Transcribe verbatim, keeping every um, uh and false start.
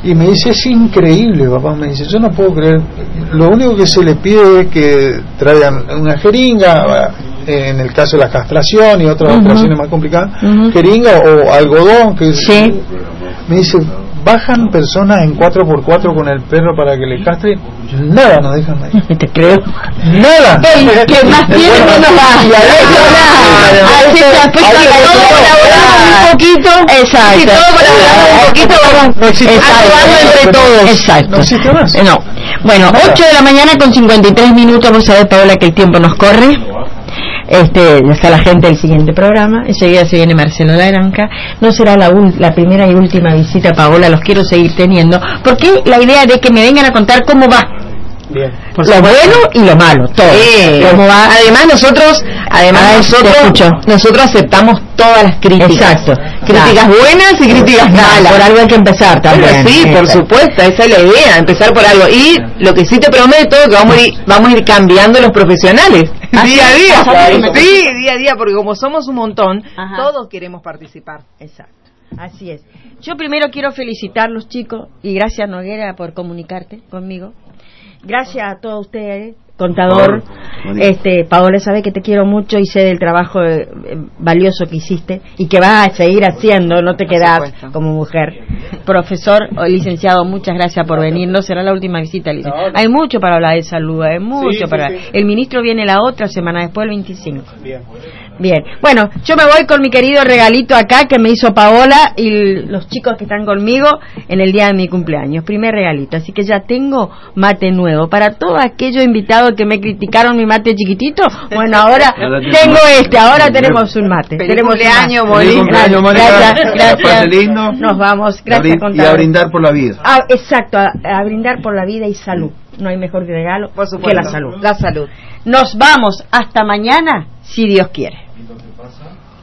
Y me dice, es increíble, papá, me dice, yo no puedo creer, lo único que se le pide es que traigan una jeringa, en el caso de la castración y otras uh-huh. operaciones más complicadas, uh-huh. jeringa o algodón, que sí. me dice, bajan personas en cuatro por cuatro con el perro para que le castre, nada nos dejan ahí. Te creo. Nada. El que más tiene menos va. Así que después colaborar un poquito. Exacto. Si todos colaboramos un poquito, vamos actuando entre todos. Exacto. No existe más. No. Bueno, ocho de la mañana con cincuenta y tres minutos. Vos sabés, Paola, que el tiempo nos corre. Este, ya está la gente del siguiente programa. Enseguida se viene Marcelo La Granja. No será la, un, la primera y última visita, Paola. Los quiero seguir teniendo, porque la idea de que me vengan a contar cómo va. Bien. Lo bueno y lo malo, todo. Sí. ¿Cómo va? Además nosotros, además Ay, nosotros, nosotros aceptamos todas las críticas. Exacto. Críticas claro. buenas y críticas claro. malas. Por algo hay que empezar también. Pero sí, por supuesto, esa es la idea, empezar por algo. Y lo que sí te prometo que vamos a ir, vamos a ir cambiando los profesionales. ¿Ah, día a día. Claro. Sí, día a día, porque como somos un montón, Ajá. todos queremos participar. Exacto. Así es. Yo primero quiero felicitarlos, chicos, y gracias, Noguera, por comunicarte conmigo. Gracias a todos ustedes, contador. Paola, este, Paola, sabe que te quiero mucho y sé del trabajo eh, valioso que hiciste y que vas a seguir haciendo, no te quedas como mujer. Profesor o licenciado, muchas gracias por venir. No será la última visita, licenciado. Hay mucho para hablar de salud, hay mucho sí, para sí, sí. El ministro viene la otra semana, después el veinticinco. Bien. Bien, bueno, yo me voy con mi querido regalito acá que me hizo Paola y los chicos que están conmigo en el día de mi cumpleaños, primer regalito, así que ya tengo mate nuevo. Para todos aquellos invitados que me criticaron mi mate chiquitito, bueno, ahora tengo este, ahora tenemos un mate. Feliz tenemos cumpleaños, Molina. Gracias, gracias, gracias. Lindo. Nos vamos, gracias, y a brindar por la vida. Ah, exacto, a, a brindar por la vida y salud. No hay mejor regalo que la salud. La salud. Nos vamos hasta mañana, si Dios quiere.